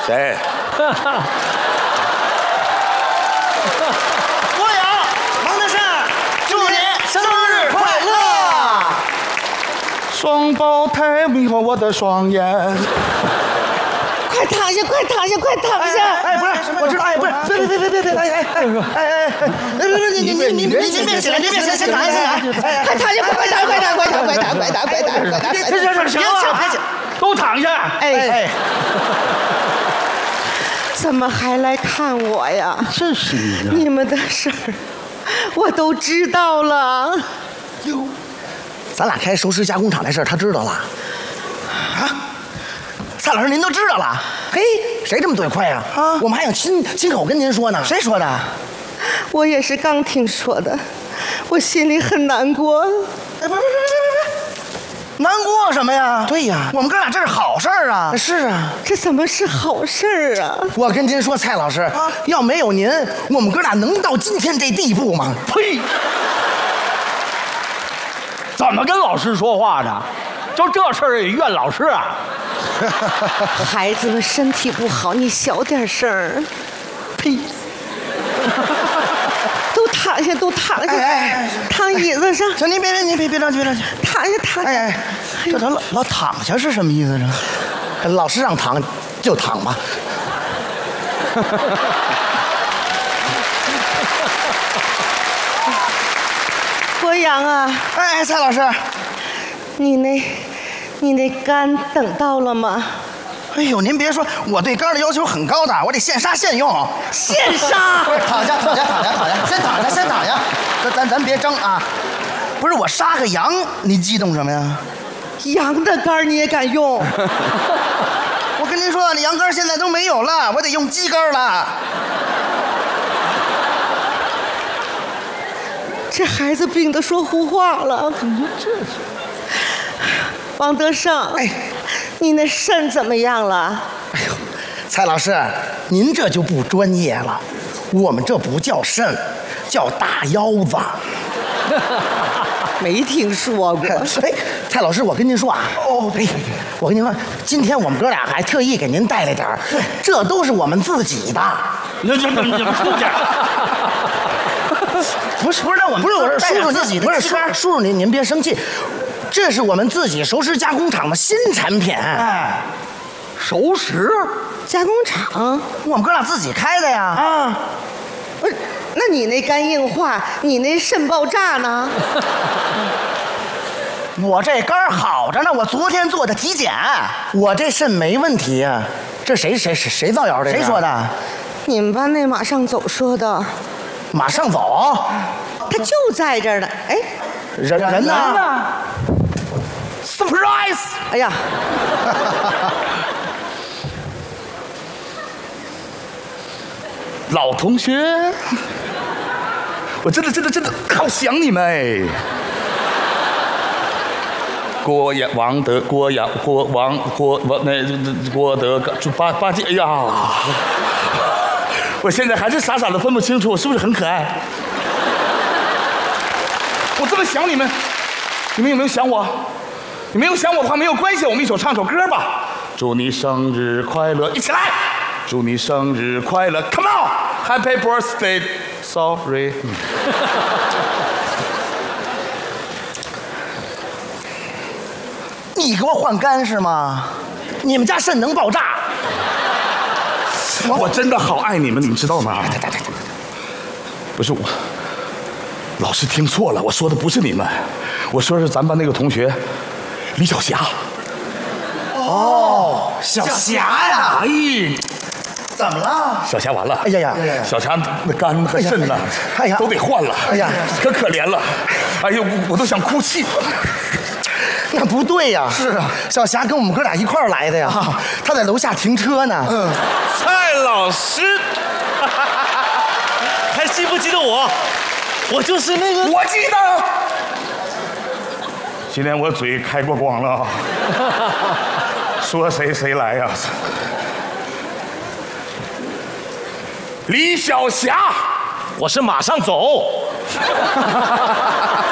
谁？ 郭阳、王德胜，祝你生日快乐！ 双胞胎迷惑我的双眼。 快躺下，快躺下，快躺下！ 哎，不是，我知道，哎，不是，别，你别起来，别起来，先躺下， 快躺下，快躺， 别起， 都躺下！ 哎， 怎么还来看我呀？ 真是你你们的事儿我都知道了。 哟，咱俩开熟食加工厂的事儿，他知道了。啊，蔡老师您都知道了？嘿，谁这么对快呀？啊，我们还想亲口跟您说呢。谁说的？ 我也是刚听说的，我心里很难过。 哎，不，难过什么呀？对呀，我们哥俩这是好事儿啊。是啊， 这怎么是好事儿啊？ 我跟您说，蔡老师，要没有您，我们哥俩能到今天这地步吗？ 呸！怎么跟老师说话呢？就这事儿也怨老师啊？ 孩子们身体不好，你小点声儿。 呸！ 都躺下，都躺下， 哎， 躺椅子上。 行，您别着急， 躺下，躺下。 哎，这他老躺下是什么意思呢？老师让躺就躺吧。 郭阳啊， 哎，蔡老师， 你那肝等到了吗？ 哎呦，您别说，我对肝的要求很高的，我得现杀现用。 现杀！ 躺下，先躺下。咱别争啊！不是我杀个羊，您激动什么呀？ 羊的肝你也敢用？ 我跟您说，那羊肝现在都没有了，我得用鸡肝了。 这孩子病得说胡话了。 这是。 王德胜， 哎， 你那肾怎么样了？ 哎呦，蔡老师，您这就不专业了。我们这不叫肾，叫大腰子。 没听说过。 哎，蔡老师，我跟您说啊，对，我跟您说，今天我们哥俩还特意给您带来点儿，这都是我们自己的。 你们出去！ 不是，我是叔叔自己的，不是叔叔您别生气，这是我们自己熟食加工厂的新产品。哎， 熟食加工厂， 我们哥俩自己开的呀。啊， 不是，那你那肝硬化，你那肾爆炸呢？ 我这肝好着呢，我昨天做的体检，我这肾没问题呀。这谁造谣的？谁说的？ 你们班那马上走说的。 马上走， 他就在这儿呢。哎， 人呢 ？Surprise！ 哎呀， 老同学，我真的好想你们哎。郭德八戒，哎呀！我现在还是傻的分不清楚，我是不是很可爱？我这么想你们，你们有没有想我？你没有想我的话没有关系，我们一起唱首歌吧。祝你生日快乐，一起来！祝你生日快乐 ，Come on，Happy Birthday，Sorry。 你给我换肝是吗？你们家肾能爆炸？ 我真的好爱你们，你们知道吗？不是我，老师听错了，我说的不是你们，我说的是咱班那个同学李小霞。 哦，小霞呀！ 哎， 怎么了？ 小霞完了！ 哎呀， 小霞那肝和肾呐， 哎呀， 都得换了。 哎呀， 可怜了！哎呦，我都想哭泣。 那不对呀！是啊，小霞跟我们哥俩一块儿来的呀。她在楼下停车呢。 蔡老师，还记不记得我？我就是那个。 我记得。今天我嘴开过光了，说谁来呀？李小霞， 我是马上走。